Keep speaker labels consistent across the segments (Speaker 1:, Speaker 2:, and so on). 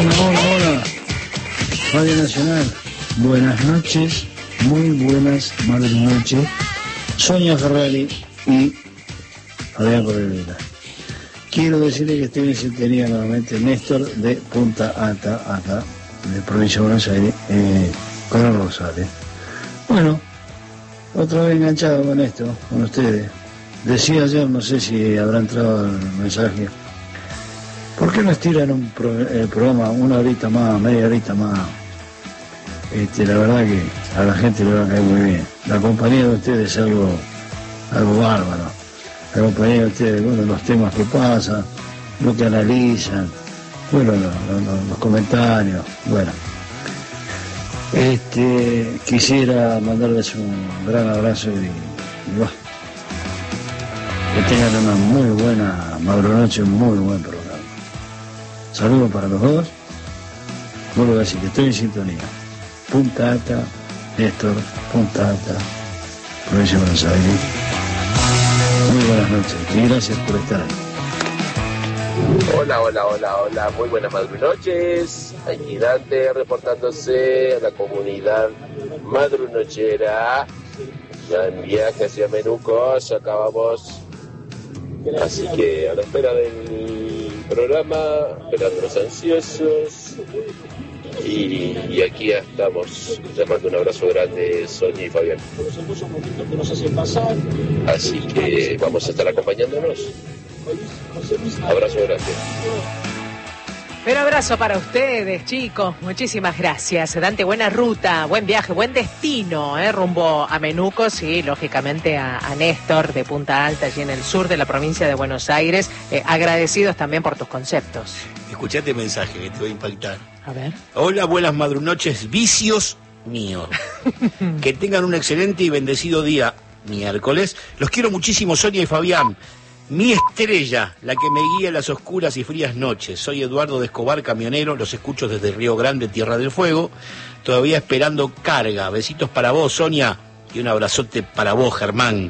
Speaker 1: Hola. Radio Nacional. Buenas noches. Muy buenas noches. Sonia Ferrari y Fabián Corredera. Quiero decirle que estoy en sintonía nuevamente Néstor de Punta Alta, acá, de Provincia de Buenos Aires, con el Rosario. Bueno, otra vez enganchado con esto, con ustedes. Decía ayer, no sé si habrá entrado el mensaje, ¿por qué no estiran el programa una horita más, media horita más? La verdad que a la gente le va a caer muy bien. La compañía de ustedes es algo bárbaro. La compañía de ustedes, bueno, los temas que pasan, lo que analizan, bueno, los comentarios, bueno. Quisiera mandarles un gran abrazo y bueno, que tengan una muy buena madrunoche, un muy buen programa. Saludos para los dos. Vuelvo a decir que estoy en sintonía. Punta Alta, Néstor, Punta Alta, Provincia de Buenos Aires. Muy buenas noches y gracias por estar ahí.
Speaker 2: Hola, muy buenas madrunoches. Aquí Dante reportándose a la comunidad madrunochera. Ya en viaje hacia Menucos, acabamos. Así que a la espera del programa, esperándolos ansiosos. Y aquí ya estamos. Les mando un abrazo grande, Sonia y Fabián. Así que vamos a estar acompañándonos. Abrazo grande.
Speaker 3: Pero abrazo para ustedes, chicos. Muchísimas gracias. Dante, buena ruta, buen viaje, buen destino, rumbo a Menucos y, lógicamente, a Néstor de Punta Alta, allí en el sur de la provincia de Buenos Aires. Agradecidos también por tus conceptos.
Speaker 4: Escuchate el mensaje que te va a impactar.
Speaker 3: A ver.
Speaker 4: Hola, buenas madrunoches, vicios míos. Que tengan un excelente y bendecido día miércoles. Los quiero muchísimo, Sonia y Fabián. Mi estrella, la que me guía en las oscuras y frías noches. Soy Eduardo de Escobar, camionero, los escucho desde Río Grande, Tierra del Fuego. Todavía esperando carga. Besitos para vos, Sonia, y un abrazote para vos, Germán.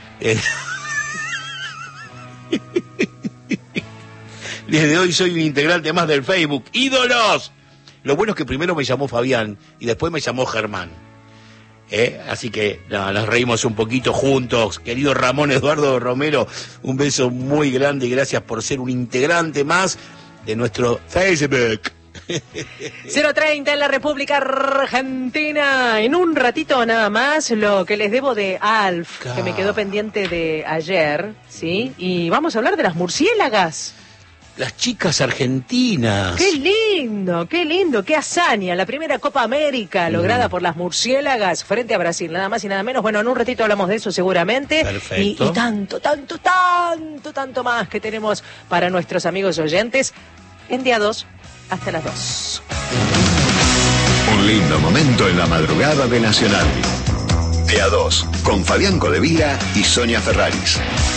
Speaker 4: Desde hoy soy un integrante más del Facebook. ¡Ídolos! Lo bueno es que primero me llamó Fabián y después me llamó Germán. Así que nos reímos un poquito juntos. Querido Ramón Eduardo Romero, un beso muy grande y gracias por ser un integrante más de nuestro Facebook.
Speaker 3: 0:30 en la República Argentina. En un ratito nada más lo que les debo de Alf, que me quedó pendiente de ayer, ¿sí? Y vamos a hablar de las murciélagas.
Speaker 4: Las chicas argentinas.
Speaker 3: ¡Qué lindo, qué hazaña! La primera Copa América lograda por las murciélagas frente a Brasil, nada más y nada menos. Bueno, en un ratito hablamos de eso seguramente.
Speaker 4: Perfecto.
Speaker 3: Y tanto más que tenemos para nuestros amigos oyentes en día 2 hasta las 2.
Speaker 5: Un lindo momento en la madrugada de Nacional. Día 2, con Fabián Codevila y Sonia Ferraris.